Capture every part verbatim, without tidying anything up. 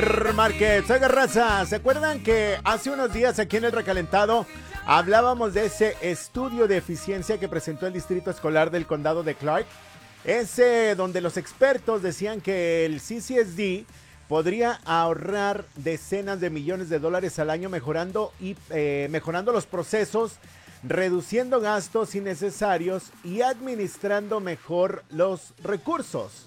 Márquez, soy Garraza. ¿Se acuerdan que hace unos días aquí en El Recalentado hablábamos de ese estudio de eficiencia que presentó el Distrito Escolar del Condado de Clark? Ese donde los expertos decían que el C C S D podría ahorrar decenas de millones de dólares al año mejorando, y, eh, mejorando los procesos, reduciendo gastos innecesarios y administrando mejor los recursos.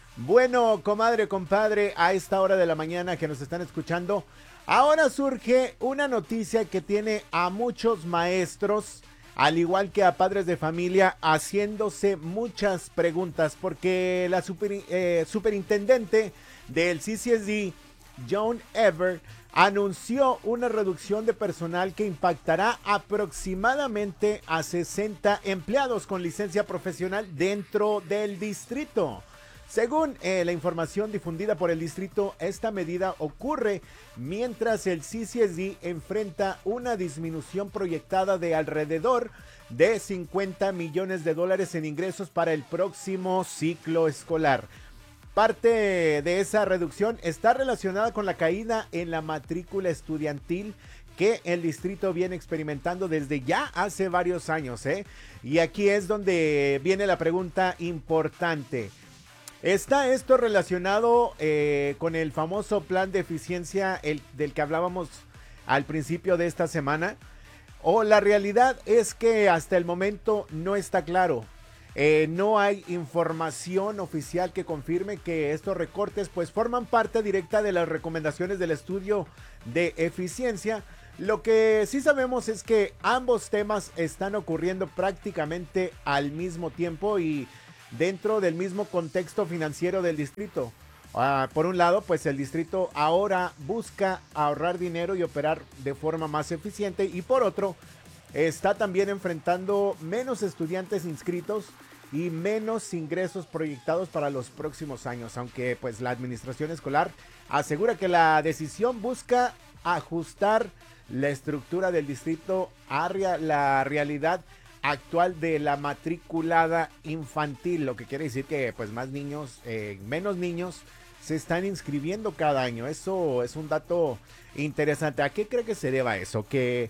Bueno, comadre, compadre, a esta hora de la mañana que nos están escuchando, ahora surge una noticia que tiene a muchos maestros, al igual que a padres de familia, haciéndose muchas preguntas, porque la super, eh, superintendente del C C S D, Joan Ever, anunció una reducción de personal que impactará aproximadamente a sesenta empleados con licencia profesional dentro del distrito. Según eh, la información difundida por el distrito, esta medida ocurre mientras el C C S D enfrenta una disminución proyectada de alrededor de cincuenta millones de dólares en ingresos para el próximo ciclo escolar. Parte de esa reducción está relacionada con la caída en la matrícula estudiantil que el distrito viene experimentando desde ya hace varios años, ¿eh? Y aquí es donde viene la pregunta importante. ¿Está esto relacionado eh, con el famoso plan de eficiencia el, del que hablábamos al principio de esta semana? ¿O la realidad es que hasta el momento no está claro? Eh, no hay información oficial que confirme que estos recortes pues forman parte directa de las recomendaciones del estudio de eficiencia. Lo que sí sabemos es que ambos temas están ocurriendo prácticamente al mismo tiempo y dentro del mismo contexto financiero del distrito. Uh, por un lado, pues el distrito ahora busca ahorrar dinero y operar de forma más eficiente, y por otro, está también enfrentando menos estudiantes inscritos y menos ingresos proyectados para los próximos años, aunque pues la administración escolar asegura que la decisión busca ajustar la estructura del distrito a la realidad actual de la matriculada infantil, lo que quiere decir que pues más niños, eh, menos niños se están inscribiendo cada año. Eso es un dato interesante. ¿A qué cree que se deba eso? ¿Que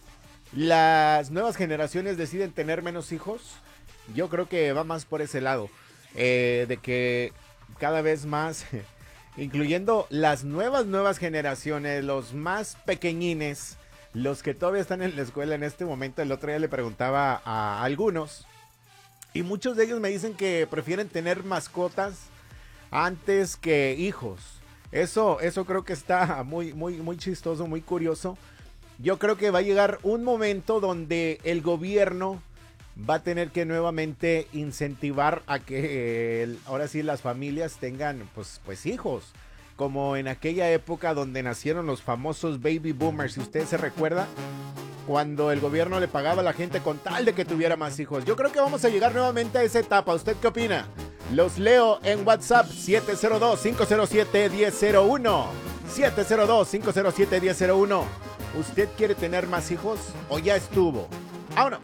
las nuevas generaciones deciden tener menos hijos? Yo creo que va más por ese lado, eh, de que cada vez más, incluyendo las nuevas, nuevas generaciones, los más pequeñines, los que todavía están en la escuela en este momento. El otro día le preguntaba a algunos y muchos de ellos me dicen que prefieren tener mascotas antes que hijos. Eso, eso creo que está muy, muy, muy chistoso, muy curioso. Yo creo que va a llegar un momento donde el gobierno va a tener que nuevamente incentivar a que eh, ahora sí las familias tengan pues, pues hijos. Como en aquella época donde nacieron los famosos baby boomers, si usted se recuerda, cuando el gobierno le pagaba a la gente con tal de que tuviera más hijos. Yo creo que vamos a llegar nuevamente a esa etapa. ¿Usted qué opina? Los leo en WhatsApp siete cero dos, cinco cero siete, uno cero cero uno. siete cero dos, cinco cero siete, uno cero cero uno. ¿Usted quiere tener más hijos o ya estuvo? ¡Vámonos!